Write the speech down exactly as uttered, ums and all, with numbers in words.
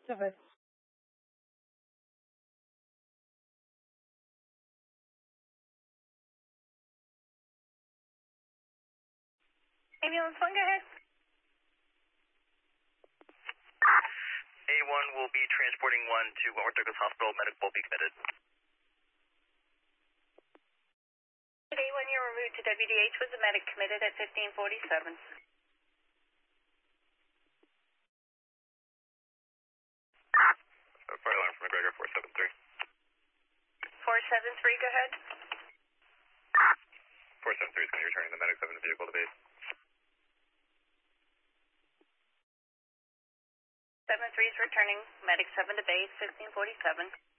of it. Ambulance one, go ahead. A one will be transporting one to Wentworth Douglas Hospital. Medic will be committed. A one, you're removed to W D H with the medic committed at fifteen forty-seven. Fire alarm from McGregor four seven three. four seven three, go ahead. four seven three is going to be returning the medic seven vehicle to base. seven three is returning medic seven to base, fifteen forty-seven.